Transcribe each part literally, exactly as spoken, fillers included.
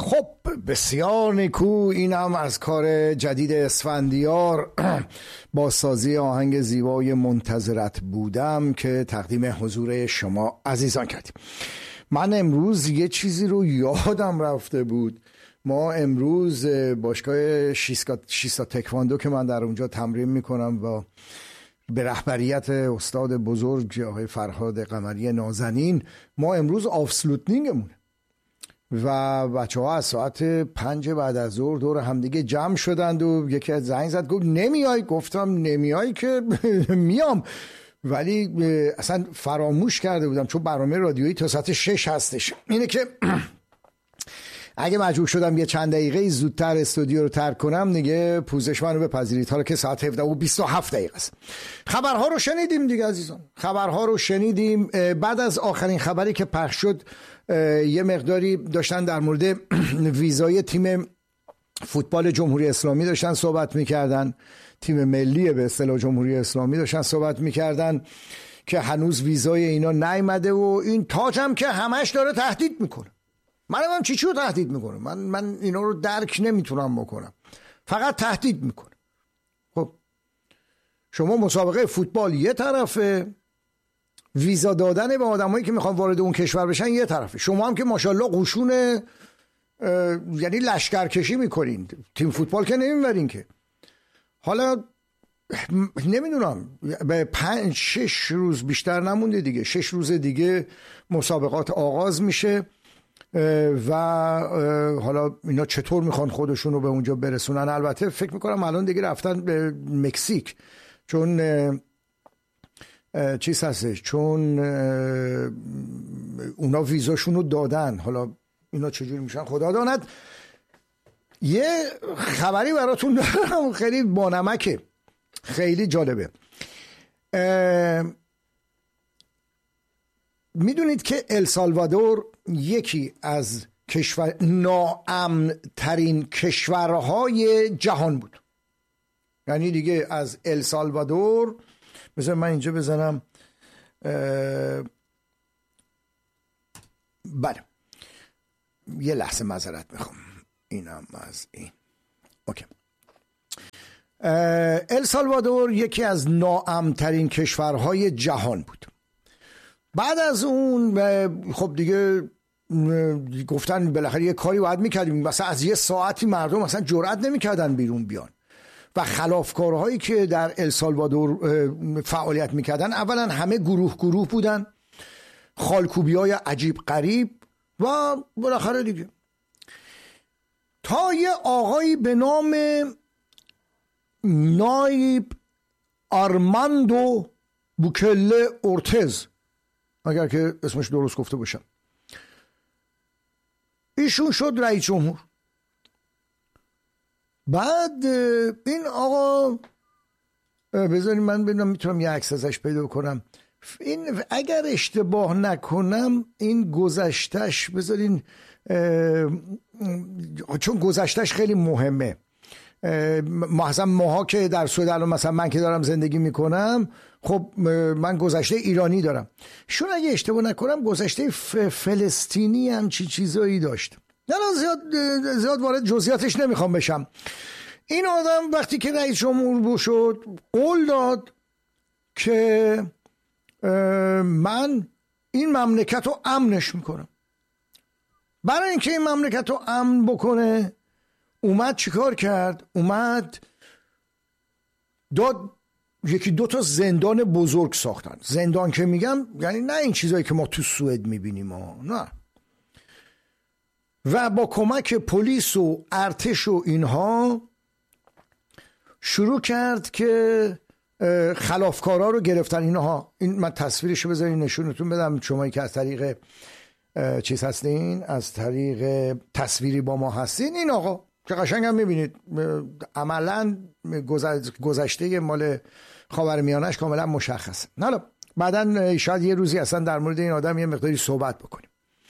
خب بسیار نیکو، اینم از کار جدید اسفندیار با سازی آهنگ زیبای منتظرت بودم که تقدیم حضور شما عزیزان کردیم. من امروز یه چیزی رو یادم رفته بود. ما امروز باشگاه شیستا تکواندو که من در اونجا تمرین میکنم و به رهبریت استاد بزرگ آقای فرهاد قمری نازنین، ما امروز آفسلوتنینگمونه و بچه ها از ساعت پنج بعد از ظهر دور همدیگه جمع شدند و یکی از زنگ زد گفت نمیای. گفتم نمیای که میام، ولی اصلا فراموش کرده بودم چون برنامه رادیویی تا ساعت شش هستش. اینه که اگه مجبور شدم یه چند دقیقه زودتر استودیو رو ترک کنم دیگه پوزش منو بپذیرید، حالا که ساعت هفده و بیست و هفت دقیقه است. خبرها رو شنیدیم دیگه عزیزان، خبرها رو شنیدیم. بعد از آخرین خبری که پخش شد یه مقداری داشتن در مورد ویزای تیم فوتبال جمهوری اسلامی داشتن صحبت میکردن، تیم ملی به اصطلاح جمهوری اسلامی داشتن صحبت میکردن که هنوز ویزای اینا نیامده و این تاج هم که همش داره تهدید میکنه. من هم چی چی رو تهدید میکنه؟ من من اینا رو درک نمیتونم بکنم، فقط تهدید میکنه. خب شما مسابقه فوتبال یه طرفه، ویزا دادن به آدمایی که میخوان وارد اون کشور بشن یه طرفه، شما هم که ماشاءالله قشون یعنی لشکرکشی میکنین، تیم فوتبال که نمیبرین که. حالا نمیدونم به پنج شش روز بیشتر نمونده دیگه، شش روز دیگه مسابقات آغاز میشه و حالا اینا چطور میخوان خودشون رو به اونجا برسونن. البته فکر میکنم الان دیگه رفتن به مکزیک، چون چیز هستش، چون اونا ویزاشون رو دادن. حالا اینا چجوری میشن خدا داند. یه خبری براتون دارم خیلی بانمکه، خیلی جالبه. میدونید که السالوادور یکی از کشور ناامن ترین کشورهای جهان بود. یعنی دیگه از السالوادور، مثلا من اینجا بزنم بله یه لحظه معذرت میخوام، اینم از این اوکی. السالوادور یکی از ناامن ترین کشورهای جهان بود. بعد از اون خب دیگه گفتن بالاخره یه کاری باید میکردیم، مثلا از یه ساعتی مردم مثلا جرئت نمیکردن بیرون بیان و خلافکارهایی که در السالوادور فعالیت میکردن اولا همه گروه گروه بودن، خالکوبی های عجیب غریب و بالاخره دیگه تا یه آقایی به نام نایب آرماندو بوکله اورتز، اگر که اسمش درست گفته باشم، ایشون شد رئیس جمهور. بعد این آقا بذارین من ببینم میتونم یه عکس ازش پیدا کنم. این اگر اشتباه نکنم این گذشتش، بذارین چون گذشتش خیلی مهمه. مثلا ماها که در سوئد مثلا من که دارم زندگی میکنم، خب من گذشته ایرانی دارم، شون اگه اشتباه نکنم گذشته فلسطینی هم چی چیزایی داشت. نه زیاد زیاد وارد جزئیاتش نمیخوام بشم. این آدم وقتی که رئیس جمهور شد قول داد که من این مملکت رو امنش میکنم. برای اینکه این مملکت رو امن بکنه اومد چیکار کرد؟ اومد داد یکی دو تا زندان بزرگ ساختن. زندان که میگم یعنی نه این چیزایی که ما تو سوئد میبینیم ها، نه. و با کمک پلیس و ارتش و اینها شروع کرد که خلافکارا رو گرفتن. اینها این من تصویرشو بذارین نشونتون بدم، شمایی که از طریق چیز هستین، از طریق تصویری با ما هستین. این آقا که قشنگ هم میبینید عملا گذشته مال خاورمیانه‌اش کاملا مشخصه. حالا بعدن شاید یه روزی اصلا در مورد این آدم یه مقداری صحبت بکنیم.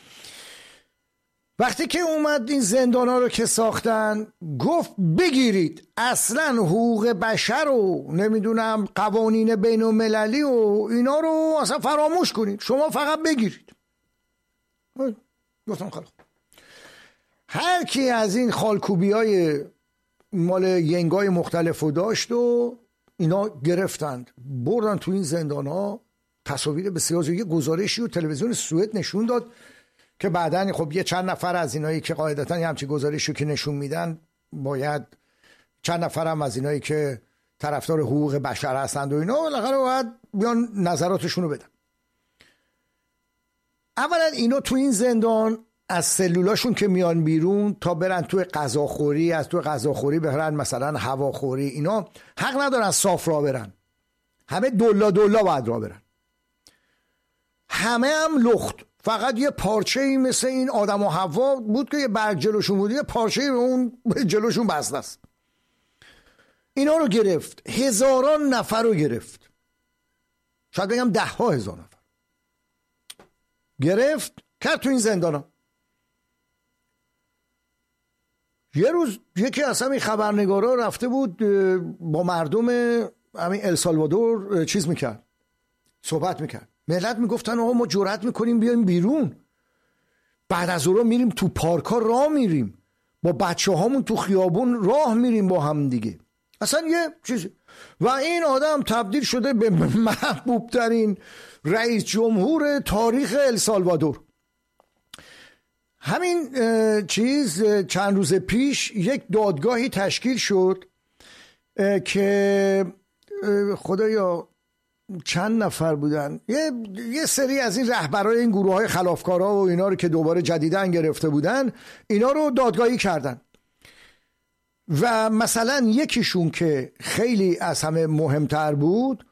وقتی که اومد این زندانا رو که ساختن گفت بگیرید، اصلا حقوق بشر و نمیدونم قوانین بین المللی و اینا رو اصلا فراموش کنید، شما فقط بگیرید. گفتم خیلی هر کی از این خالکوبی های مال ینگای مختلف رو داشت و اینا گرفتند بردن تو این زندان ها. تصاویر بسیار یه گزارشی و تلویزیون سوئد نشون داد که بعدن خب یه چند نفر از اینایی که قاعدتا یه همچین گزارشی که نشون میدن باید چند نفر هم از اینایی که طرفدار حقوق بشر هستند و اینا بالاخره باید بیان نظراتشون رو بدن. اولا اینا تو این زندان از سلولاشون که میان بیرون تا برن توی غذاخوری، از توی غذاخوری برن مثلا هواخوری، اینا حق ندارن صاف راه برن، همه دولا دولا باید راه برن، همه هم لخت. فقط یه پارچه ای مثل این آدم و حوا بود که یه برگ جلوشون بود، یه پارچه ای به اون جلوشون بسته است. اینا رو گرفت، هزاران نفر رو گرفت، شاید بگم ده ها هزار نفر گرفت کرد تو این زندان ها. یه روز یکی از همین خبرنگارا رفته بود با مردم همین السالوادور چیز میکرد، صحبت میکرد. ملت میگفتن آقا ما جرأت میکنیم بیایم بیرون، بعد از اون میریم تو پارک ها راه میریم، با بچه هامون تو خیابون راه میریم با هم دیگه، اصلا یه چیزی. و این آدم تبدیل شده به محبوب ترین رئیس جمهور تاریخ السالوادور. همین چیز چند روز پیش یک دادگاهی تشکیل شد که خدایا چند نفر بودن، یه, یه سری از این رهبرای این گروه های خلافکارا و اینا رو که دوباره جدیدن گرفته بودن، اینا رو دادگاهی کردن. و مثلا یکیشون که خیلی از همه مهمتر بود،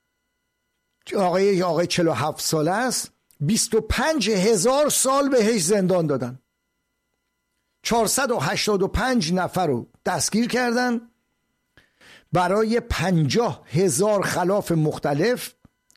آقای آقای چهل و هفت ساله است، بیست و پنج هزار سال بهش زندان دادن، چهارصد و هشتاد و پنج نفر رو دستگیر کردن برای پنجاه هزار خلاف مختلف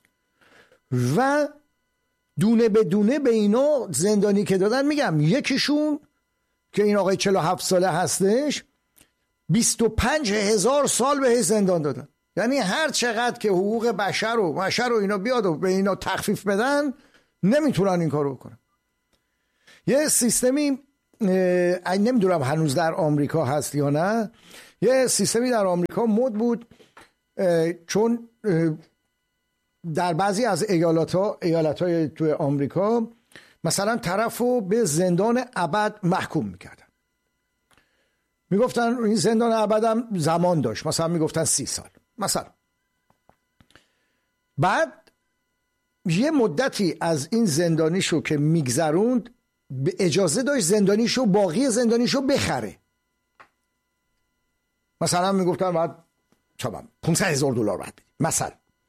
و دونه به دونه به اینا زندانی که دادن. میگم یکیشون که این آقای چهل و هفت ساله هستش بیست و پنج هزار سال بهش زندان دادن. یعنی هر چقدر که حقوق بشر و بشر و اینا بیاد و به اینا تخفیف بدن نمیتونن این کارو بکنن. یه سیستمی نمیدونم هنوز در آمریکا هست یا نه، یه سیستمی در آمریکا مد بود، چون در بعضی از ایالت‌ها ایالت‌های توی آمریکا مثلا طرفو به زندان ابد محکوم میکردن، میگفتن این زندان ابد هم زمان داشت، مثلا میگفتن سی سال مثلا. بعد یه مدتی از این زندانیشو که میگذروند به اجازه داشت زندانیشو باقی زندانیشو بخره. مثلا میگفتن بعد چابم پانصد هزار دلار باید بدی مثلا.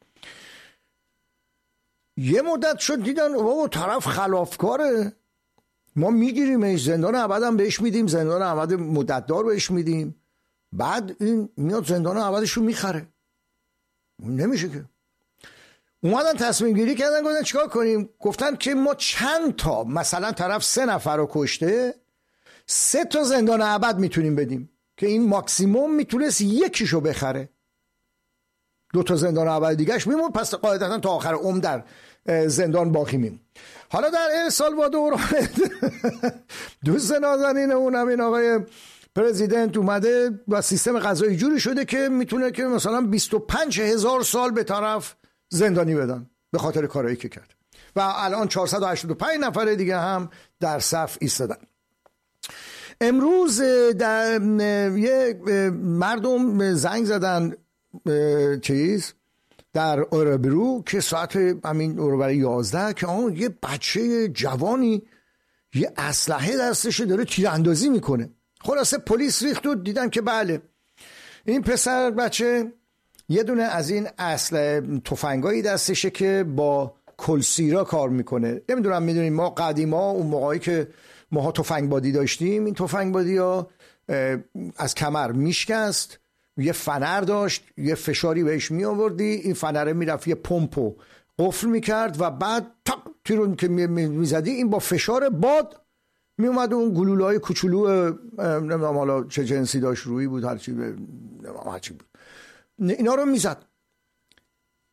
یه مدت شد دیدن بابا طرف خلافکاره، ما میگیریمش زندان ابد هم بهش میدیم، زندان ابد مدت دار بهش میدیم، بعد این میاد زندان ابدشو میخره. نمیشه که. اومدن تصمیم گیری کردن، گفتن چیکار کنیم؟ گفتن که ما چند تا، مثلا طرف سه نفر رو کشته، سه تا زندان ابد میتونیم بدیم که این ماکسیموم میتونست یکیشو بخره، دو تا زندان ابد دیگهش میمون، پس قاعدتا تا آخر عمر در زندان باقی میمون. حالا در السالوادور دوست نازنین اون همین آقای پرزیدنت اومده و سیستم قضایی جوری شده که میتونه که مثلا بیست و پنج هزار سال به طرف زندانی بدن به خاطر کارهایی که کرد. و الان چهارصد و هشتاد و پنج نفر دیگه هم در صف ایستادن. امروز در یه مردم زنگ زدن چیز در اوربرو که ساعت همین اوربرو یازده که آن یه بچه جوانی یه اسلحه دستشه داره تیراندازی میکنه. خلاصه پلیس ریخت و دیدن که بله این پسر بچه یه دونه از این اسلحه تفنگایی دستشه که با کلسیرا کار میکنه. نمیدونم میدونیم ما قدیما اون موقعی که ماها تفنگ بادی داشتیم، این تفنگ بادی ها از کمر میشکست، یه فنر داشت، یه فشاری بهش می آوردی، این فنره میرفت یه پمپو قفل میکرد و بعد تاک تیرون که میزدی این با فشار باد میومد اون گلوله های کوچولو، نمیدونم حالا چه جنسی داشت، رویی بود هرچی هرچی بود، اینا رو میزد.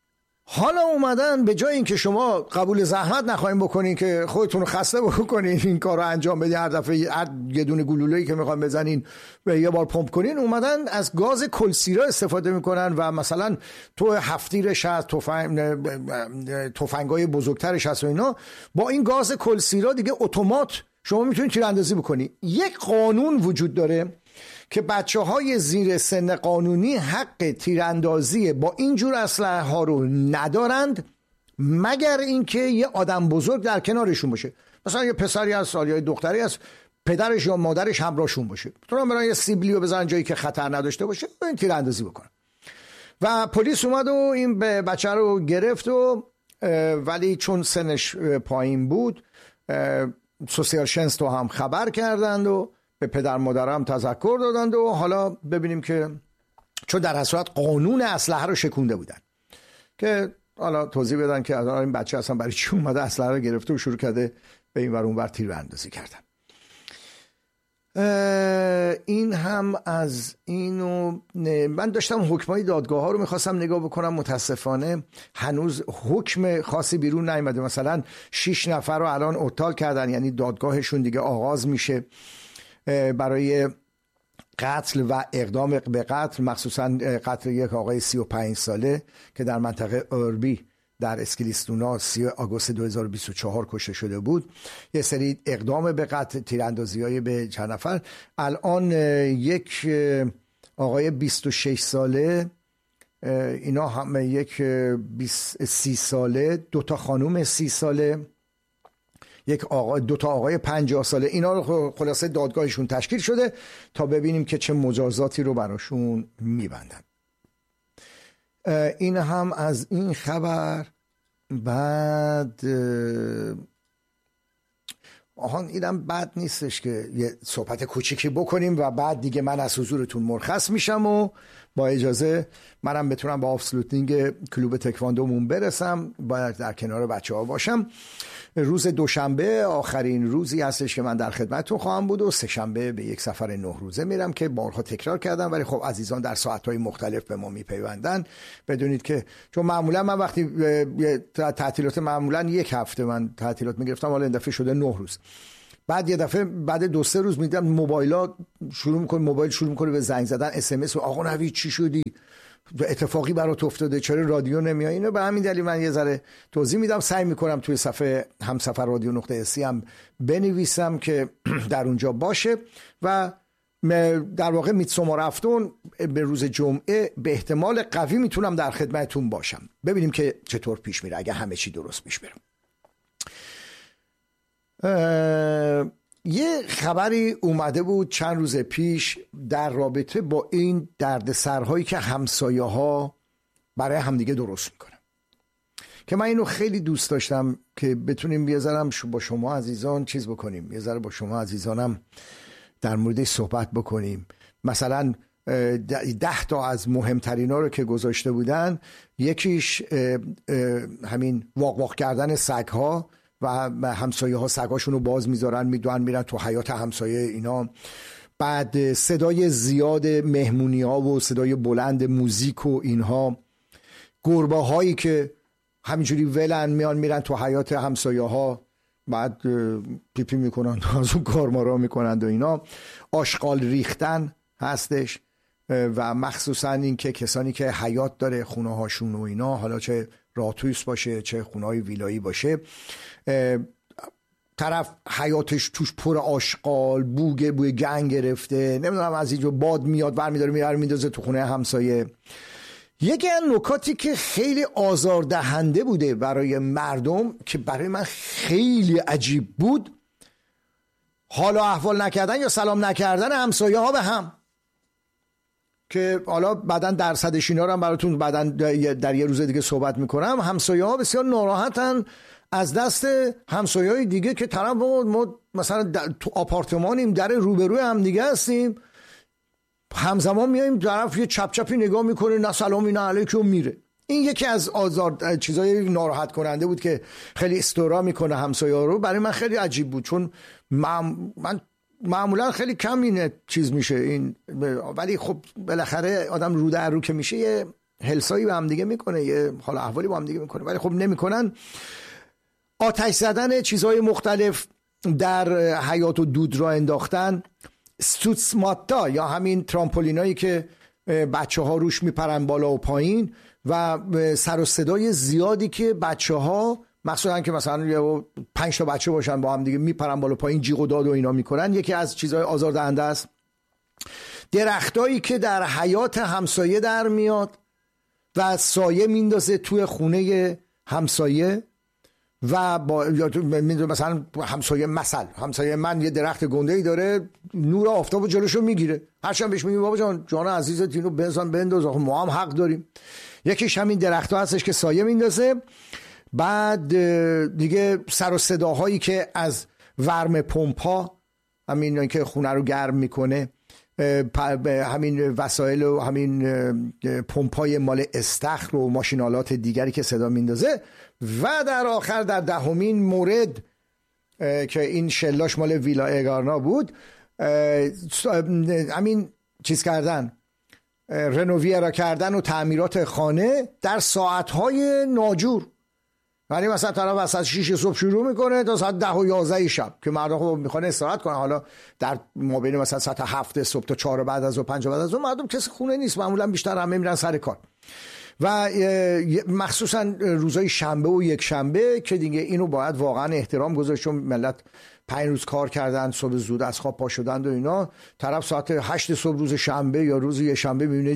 حالا اومدن به جای اینکه شما قبول زحمت نخواهیم بکنین که خودتون رو خسته بکنین این کار رو انجام بدین، هر دفعه هر یه دونه گلوله‌ای که میخوان بزنین به یه بار پمپ کنین، اومدن از گاز کلسیرا استفاده میکنن و مثلا تو هفتیرش هست، تفنگ تفنگای بزرگترش هست و اینا، با این گاز کلسیرا دیگه اتومات شما میتونید تیراندازی بکنی. یک قانون وجود داره که بچه های زیر سن قانونی حق تیراندازی با اینجور اسلحه ها رو ندارند مگر اینکه یه آدم بزرگ در کنارشون باشه، مثلا یه پسری هست یا یه دختری هست پدرش یا مادرش همراهشون باشه، میتونن برن یه سیبلیو بزنن جایی که خطر نداشته باشه و این تیراندازی بکنن. و پلیس اومد و این بچه رو گرفت و ولی چون سنش پایین بود سوسیال شنس تو هم خبر کردند و به پدر مادرم تذکر دادند و حالا ببینیم که چون در صورت قانون اسلحه رو شکونده بودن که حالا توضیح بدن که این بچه اصلا برای چی اومده اسلحه رو گرفته و شروع کرده به این ور اون ور تیراندازی کردن. این هم از اینو من داشتم حکمای دادگاه ها رو میخواستم نگاه بکنم، متاسفانه هنوز حکم خاصی بیرون نیامده. مثلا شش نفر رو الان اعطال کردن، یعنی دادگاهشون دیگه آغاز میشه برای قتل و اقدام به قتل، مخصوصا قتل یک آقای سی و پنج ساله که در منطقه اربی در اسکلیستونا سی آگوست دو هزار و بیست و چهار کشته شده بود. یه سری اقدام به قتل، تیراندازی‌های به چند نفر. الان یک آقای بیست و شش ساله، اینا هم یک سی ساله، دو تا خانوم سی ساله، یک آقا، دو تا آقای پنجاه ساله، اینا رو خلاصه دادگاهشون تشکیل شده تا ببینیم که چه مجازاتی رو براشون میبندن. این هم از این خبر. بعد آهان اینم بد نیستش که یه صحبت کوچیکی بکنیم و بعد دیگه من از حضورتون مرخص میشم و با اجازه منم بتونم با آفسلوتینگ کلوب تکواندومون برسم، باید در کنار بچه ها باشم. روز دوشنبه آخرین روزی هستش که من در خدمتتون خواهم بود و سه شنبه به یک سفر نه روزه میرم که بارها تکرار کردم، ولی خب عزیزان در ساعتهای مختلف به ما میپیوندن. بدونید که چون معمولا من وقتی تعطیلات معمولا یک هفته من تعطیلات میگرفتم، حالا این دفعه شده نه روز. بعد یه دفعه بعد دو سه روز میدم موبایلات شروع میکنه، موبایل شروع میکنه به زنگ زدن، اس ام اس، و آقا نوید چی شدی؟ اتفاقی برات افتاده؟ چرا رادیو نمیای؟ اینو به همین دلیل من یه ذره توضیح میدم، سعی میکنم توی صفحه همسفر رادیو نقطه اسی هم بنویسم که در اونجا باشه. و در واقع میتسومار افتون به روز جمعه به احتمال قوی میتونم در خدمتتون باشم. ببینیم که چطور پیش میره اگه همه چی درست پیش بره. یه خبری اومده بود چند روز پیش در رابطه با این دردسرهایی که همسایه ها برای همدیگه درست میکنن که من اینو خیلی دوست داشتم که بتونیم یه ذره با شما عزیزان چیز بکنیم، یه ذره با شما عزیزانم در موردش صحبت بکنیم. مثلا ده تا از مهمترین ها رو که گذاشته بودن، یکیش همین واق واق کردن سگ ها و همسایه ها سگاشون رو باز میذارن میدونن میرن تو حیات همسایه اینا. بعد صدای زیاد مهمونی ها و صدای بلند موزیک و اینها. گربه هایی که همینجوری ولن میان میرن تو حیات همسایه ها، بعد پیپی میکنن از اون کارمارا میکنند و اینا. آشغال ریختن هستش و مخصوصا این که کسانی که حیات داره خونه هاشون و اینا، حالا چه راتویس باشه چه خونه های ویلایی باشه، طرف حیاتش توش پر آشغال، بوگه بوی گنگ گرفته، نمیدونم از اینجا باد میاد ور میداره میاره میندازه تو خونه همسایه. یکی از نکاتی که خیلی آزاردهنده بوده برای مردم که برای من خیلی عجیب بود، حالا احوال نکردن یا سلام نکردن همسایه ها به هم، که حالا بعدن درصدش اینا رو هم براتون بعدن در یه روز دیگه صحبت میکنم. همسایه ها بسیار ناراحتن از دست همسایه های دیگه که طرف ما مثلا تو آپارتمانیم، در روبروی هم دیگه هستیم، همزمان میایم طرف یه چپ چپی نگاه میکنه، نه سلامی نه علیکی و میره. این یکی از آزار چیزای ناراحت کننده بود که خیلی استورا میکنه همسایه ها رو. برای من خیلی عجیب بود چون من, من معمولا خیلی کم این چیز میشه این، ولی خب بالاخره آدم رو در رو که میشه یه هلسایی با هم دیگه میکنه، یه حال احوالی با هم دیگه میکنه، ولی خب نمیکنن. آتش زدن چیزهای مختلف در حیاط و دود را انداختن، ستوتسماتا یا همین ترامپولینایی که بچه ها روش میپرن بالا و پایین و سر و صدای زیادی که بچه ها مخصوصا که مثلا پنج تا بچه باشن با هم دیگه میپرن بالا و پایین، جیغ و داد و اینا میکنن، یکی از چیزهای آزاردهنده است. درختایی که در حیاط همسایه در میاد و سایه میندازه توی خونه همسایه و با مثلا همسایه مثلا همسایه من یه درخت گنده‌ای داره، نور آفتابو جلوشو میگیره، هرچند بهش میگیم بابا جان جان عزیزت اینو بزن بنداز، ما هم حق داریم. یکیش همین درخت‌ها هستش که سایه میندازه. بعد دیگه سر و صداهایی که از ورم پمپا، همین که خونه رو گرم میکنه، همین وسایل و همین پمپای مال استخر و ماشینالات دیگری که صدا میندازه. و در آخر در دهمین مورد که این شلاش مال ویلا اگارنا بود، همین چیز کردن، رنوویرا کردن و تعمیرات خانه در ساعتهای ناجور. یعنی مثلا طرف از ساعت شیش صبح شروع میکنه تا ساعت ده و یازده شب که مردم خب میخوان استراحت کنن. حالا در مابین مثلا ساعت هفت صبح تا چهار بعد از و پنج بعد از اون مردم کسی خونه نیست، معمولا بیشتر همه میرن سر کار و مخصوصا روزای شنبه و یک شنبه که دیگه اینو باید واقعا احترام گذاشت، چون ملت پنج روز کار کردن، صبح زود از خواب پا شدند و اینا. طرف ساعت هشت صبح روز شنبه یا روز یک شنبه میبینید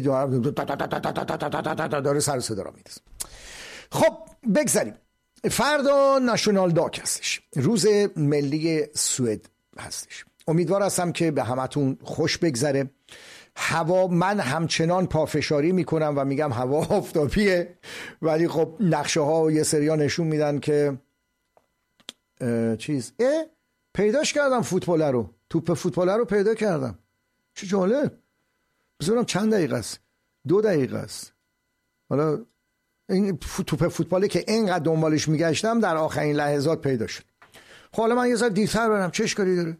داره سر صدا را میدازه. خب بگذاریم. فردا نشنال داک هستش، روز ملی سوئد هستش. امیدوار هستم که به همتون خوش بگذره. هوا، من همچنان پافشاری میکنم و میگم هوا آفتابیه، ولی خب نقشه ها و یه سریا نشون میدن که چیز اه پیداش کردم، فوتبال رو، توپ فوتبال رو پیدا کردم. چه جالب. بذارم چند دقیقه است؟ دو دقیقه است. حالا این توپ فوتبالی که اینقدر دنبالش میگشتم در آخرین لحظات پیدا شد. خب حالا من یه ذره دیرتر برم، چه اشکالی داره؟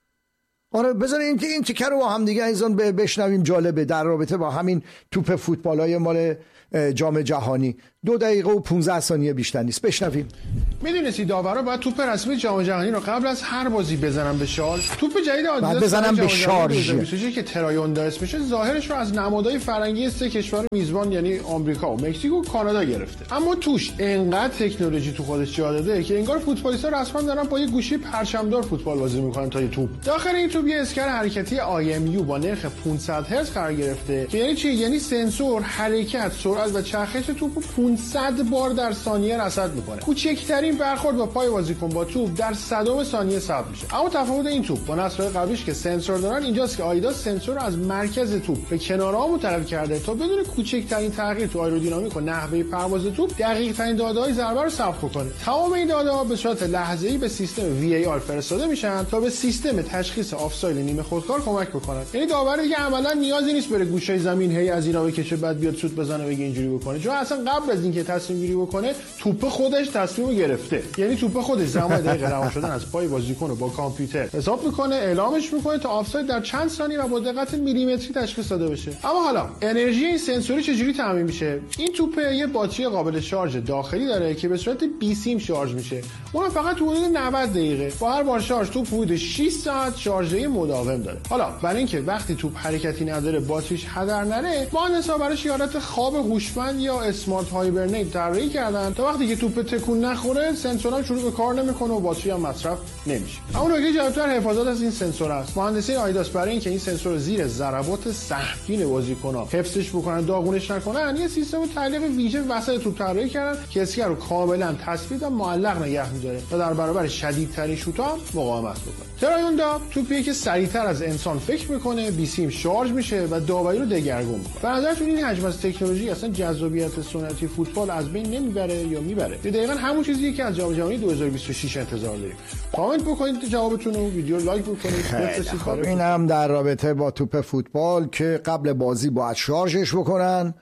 آره بذار این این تیکر رو با هم دیگه ایزان بشنویم. جالبه در رابطه با همین توپ فوتبالای مال جام جهانی. دو دقیقه و پانزده ثانیه بیشتر نیست، بشنویم. میدونستی داورا باید توپ رسمی جام جهانی رو قبل از هر بازی بزنن به شال؟ توپ جدید آدیداس بزنن به شارژ که ترایوندا اسمشه، ظاهرش رو از نمادهای فرنگی سه کشور میزبان یعنی آمریکا و مکزیک و کانادا گرفته، اما توش انقدر تکنولوژی تو خودش جا داده که انگار فوتبالیست‌ها رسما دارن با یه گوشی پرچمدار فوتبال بازی میکنن تا یه توپ. داخل این توپ یه اسکر حرکتی آی ام یو با نرخ پانصد هرتز قرار گرفته که یعنی چی؟ یعنی سنسور حرکت، سرعت و چرخش توپو پانصد بار در ثانیه رصد میکنه. کوچکترین برخورد با پای بازیکن با توپ در صدم ثانیه ثبت میشه. اما تفاوت این توپ با نسل‌های قبلیش که سنسور دارن اینجاست که آیداس سنسور رو از مرکز توپ به کناره‌ها منتقل کرده تا بدون کوچکترین تغییر تو آیرودینامیک و نحوه پرواز توپ دقیق‌ترین داده‌های ضربه رو ثبت کنه. تمام این داده‌ها به صورت لحظه‌ای به سیستم وی ای آر فرستاده میشن تا به سیستم تشخیص آفساید نیمه خودکار کمک بکنن. یعنی داور دیگه عملاً نیازی نیست بره گوشه زمین هی از اینا بکشه بعد بیاد سوت بزنه بگه اینجوری بکنه، چون اصلا قبل از اینکه تصمیم گیری بکنه توپ خودش تصمیمو گرفته. یعنی توپ خودش زمان دقیقه رها شدن از پای بازیکن رو با کامپیوتر حساب میکنه، اعلامش میکنه تا آفساید در چند ثانیه و با دقت میلیمتری تشخیص داده بشه. اما حالا انرژی این سنسوری چجوری تامین میشه؟ این توپ یه باتری قابل شارژ داخلی داره که به صورت بی سیم شارژ میشه. اون فقط تو حدود نود دقیقه با هر بار شارژ توپ حدود شش ساعت شارژی مداوم داره. حالا برای اینکه وقتی توپ حرکتی نداره باتریش هدر نره، مهندسا براش حالت خواب هوشمند یا اسمارت هایبرنیت طراحی کردن تا وقتی که توپ تکون نخوره سنسورها شروع به کار نمیکنه و باتری هم مصرف نمیشه. اما نکته جالبتر حفاظت از این سنسور است. مهندسین آیداس برای اینکه این سنسور زیر ضربات سهمگین بازیکن‌ها حفظش بکنن، داغونش نکنن، یه سیستم تعلیق ویژه وسط توپ طراحی کردن که اسکر رو کاملا تثبیت و معلق نگه می‌داره و در برابر شدیدترین شوت‌ها هم مقاومت می‌کنه. ترایوندا توپی که سریعتر از انسان فکر می‌کنه، بی سیم شارژ میشه و داوری رو دگرگون می‌کنه. به نظرتون این حجم از تکنولوژی اصلا جذابیت سنتی فوتبال از بین نمیبره یا میبره؟ دقیقاً همون چیزیه که از جام جهانی دو هزار و بیست و شش انتظار داریم. کامنت بکنید جوابتون رو، ویدیو لایک بکنید، بفرستید. خب این هم در رابطه با توپ فوتبال که قبل بازی باید شارژش بکنن.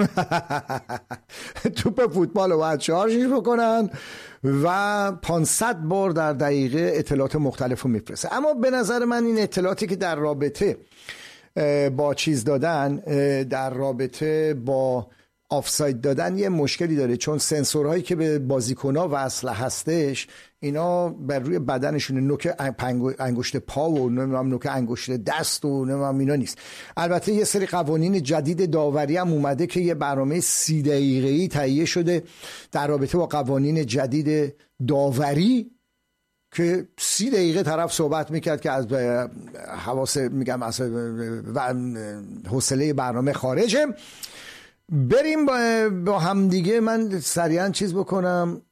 توپ فوتبال رو باید شارژش بکنن و پانصد بار در دقیقه اطلاعات مختلف رو میفرسته. اما به نظر من این اطلاعاتی که در رابطه با چیز دادن، در رابطه با آفساید دادن یه مشکلی داره، چون سنسورهایی که به بازیکن‌ها وصل هستش اینا بر روی بدنشون، نوک انگشت پا و نمیدونم نوک انگشت دست و نمیدونم اینا نیست. البته یه سری قوانین جدید داوری هم اومده که یه برنامه سی دقیقه‌ای تهیه شده در رابطه با قوانین جدید داوری که سی دقیقه طرف صحبت میکرد که از حواس میگم از حوصله برنامه خارجه. بریم با, با همدیگه. من سریعا چیز بکنم.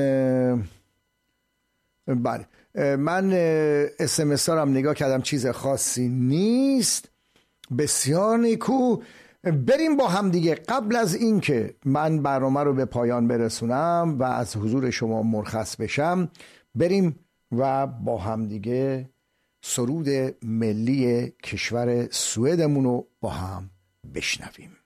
بله من اس ام اس هم نگاه کردم، چیز خاصی نیست. بسیار نیکو. بریم با همدیگه. قبل از این که من برنامه رو به پایان برسونم و از حضور شما مرخص بشم، بریم و با همدیگه سرود ملی کشور سوئدمون رو با هم بشنویم.